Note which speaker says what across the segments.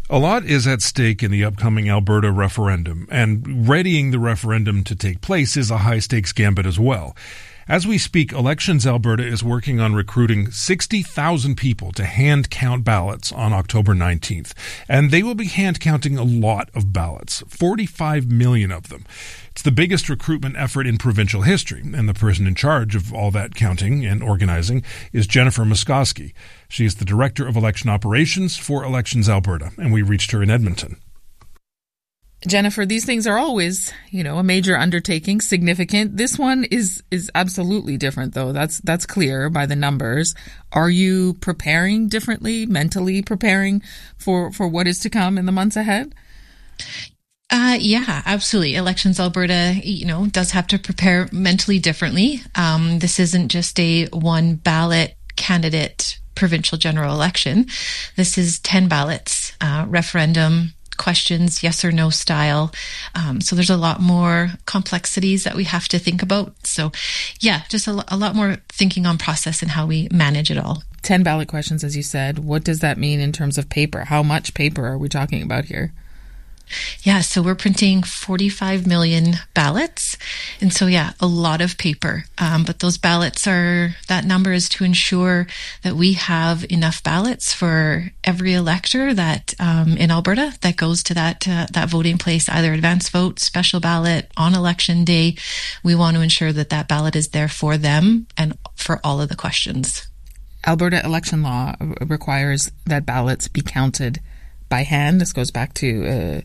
Speaker 1: A lot is at stake in the upcoming Alberta referendum, and readying the referendum to take place is a high-stakes gambit as well. As we speak, Elections Alberta is working on recruiting 60,000 people to hand count ballots on October 19th. And they will be hand counting a lot of ballots, 45 million of them. It's the biggest recruitment effort in provincial history, and the person in charge of all that counting and organizing is Jennifer Muskoski. She is the Director of Election Operations for Elections Alberta, and we reached her in Edmonton.
Speaker 2: Jennifer, these things are always, a major undertaking, significant. This one is absolutely different, though. That's clear by the numbers. Are you preparing differently, mentally preparing for what is to come in the months ahead?
Speaker 3: Yeah, absolutely. Elections Alberta, does have to prepare mentally differently. This isn't just a one ballot candidate provincial general election. This is 10 ballots, referendum, questions, yes or no style. So there's a lot more complexities that we have to think about. So yeah, just a lot more thinking on process and how we manage it all.
Speaker 2: 10 ballot questions, as you said. What does that mean in terms of paper? How much paper are we talking about here?
Speaker 3: Yeah, so we're printing 45 million ballots. And so, yeah, a lot of paper. But those ballots that number is to ensure that we have enough ballots for every elector that in Alberta that goes to that voting place, either advance vote, special ballot, on election day. We want to ensure that ballot is there for them and for all of the questions.
Speaker 2: Alberta election law requires that ballots be counted by hand. This goes back to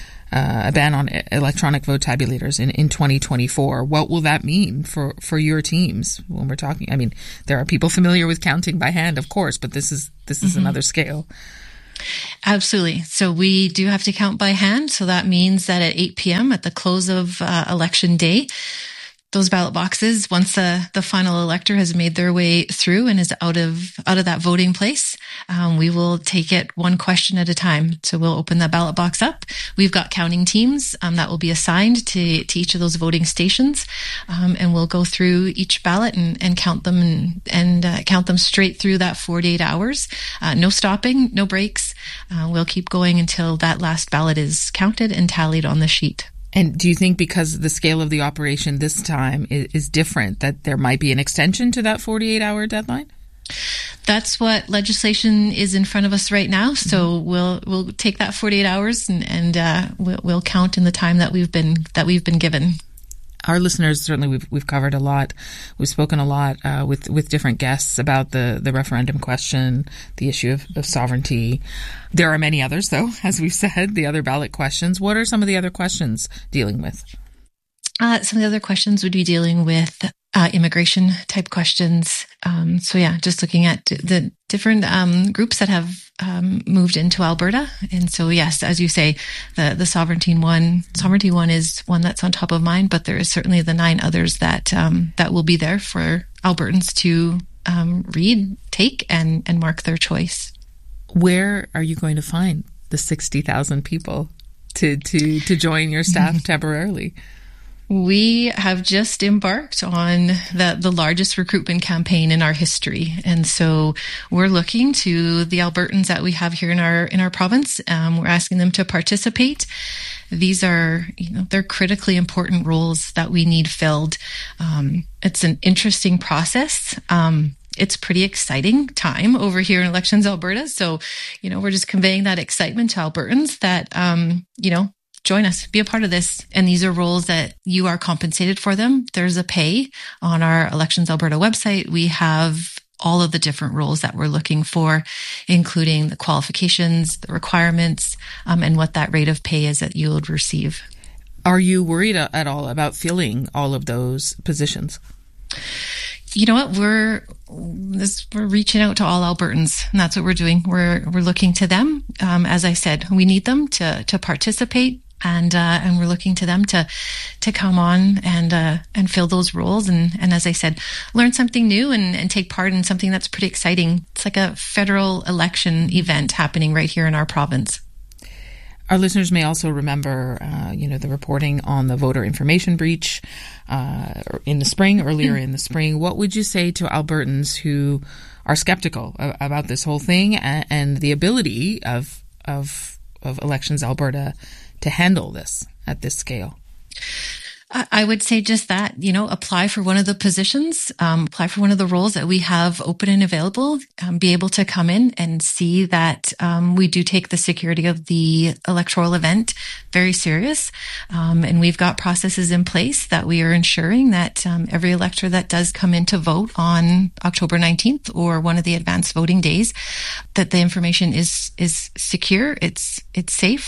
Speaker 2: a ban on electronic vote tabulators in 2024. What will that mean for your teams when we're talking? I mean, there are people familiar with counting by hand, of course, but this is another scale.
Speaker 3: Absolutely. So we do have to count by hand. So that means that at 8 p.m. at the close of election day, those ballot boxes, once the final elector has made their way through and is out of that voting place, we will take it one question at a time. So we'll open the ballot box up. We've got counting teams that will be assigned to each of those voting stations, and we'll go through each ballot and count them and count them straight through that 48 hours. No stopping, no breaks. We'll keep going until that last ballot is counted and tallied on the sheet.
Speaker 2: And do you think because the scale of the operation this time is different, that there might be an extension to that 48-hour deadline?
Speaker 3: That's what legislation is in front of us right now. So we'll take that 48 hours and we'll count in the time that we've been given.
Speaker 2: Our listeners, certainly we've covered a lot. We've spoken a lot with different guests about the referendum question, the issue of sovereignty. There are many others, though, as we've said, the other ballot questions. What are some of the other questions dealing with?
Speaker 3: Some of the other questions would be dealing with immigration type questions. So yeah, just looking at the different groups that have moved into Alberta. And so yes, as you say, the sovereignty one is one that's on top of mind, but there is certainly the 9 others that will be there for Albertans to read, take, and mark their choice.
Speaker 2: Where are you going to find the 60,000 people to join your staff temporarily?
Speaker 3: We have just embarked on the largest recruitment campaign in our history. And so we're looking to the Albertans that we have here in our province. We're asking them to participate. These are, they're critically important roles that we need filled. It's an interesting process. It's pretty exciting time over here in Elections Alberta. So, we're just conveying that excitement to Albertans that, join us, be a part of this. And these are roles that you are compensated for them. There's a pay on our Elections Alberta website. We have all of the different roles that we're looking for, including the qualifications, the requirements, and what that rate of pay is that you would receive.
Speaker 2: Are you worried at all about filling all of those positions?
Speaker 3: You know what? We're reaching out to all Albertans, and that's what we're doing. We're looking to them. As I said, we need them to participate. And we're looking to them to come on and fill those roles. And as I said, learn something new and take part in something that's pretty exciting. It's like a federal election event happening right here in our province.
Speaker 2: Our listeners may also remember, the reporting on the voter information breach earlier in the spring. What would you say to Albertans who are skeptical about this whole thing and the ability of of Elections Alberta to handle this at this scale?
Speaker 3: I would say just that, apply for one of the positions, apply for one of the roles that we have open and available, be able to come in and see that we do take the security of the electoral event very serious. And we've got processes in place that we are ensuring that every elector that does come in to vote on October 19th or one of the advanced voting days, that the information is secure, it's safe.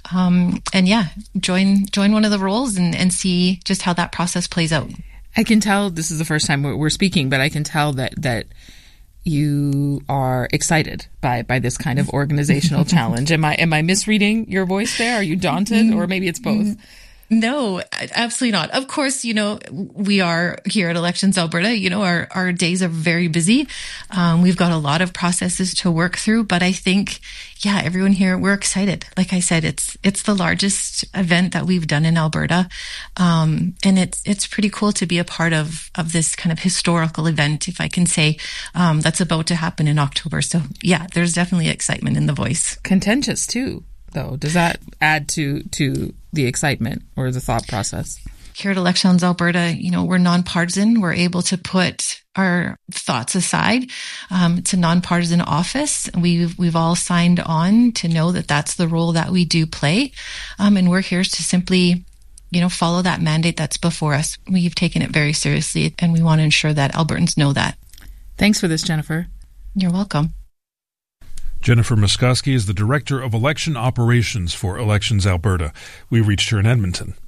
Speaker 3: Join one of the roles and see just how that process plays out.
Speaker 2: I can tell this is the first time we're speaking, but I can tell that you are excited by this kind of organizational challenge. Am I misreading your voice there? Are you daunted, or maybe it's both?
Speaker 3: No, absolutely not. Of course, we are here at Elections Alberta. Our days are very busy. We've got a lot of processes to work through, but I think, everyone here, we're excited. Like I said, it's the largest event that we've done in Alberta. And it's pretty cool to be a part of this kind of historical event, if I can say, that's about to happen in October. So there's definitely excitement in the voice.
Speaker 2: Contentious too, though. Does that add to the excitement or the thought process?
Speaker 3: Here at Elections Alberta, we're nonpartisan. We're able to put our thoughts aside. It's a nonpartisan office. We've all signed on to know that that's the role that we do play. And we're here to simply, follow that mandate that's before us. We've taken it very seriously, and we want to ensure that Albertans know that.
Speaker 2: Thanks for this, Jennifer.
Speaker 3: You're welcome.
Speaker 1: Jennifer Muskoski is the Director of Election Operations for Elections Alberta. We reached her in Edmonton.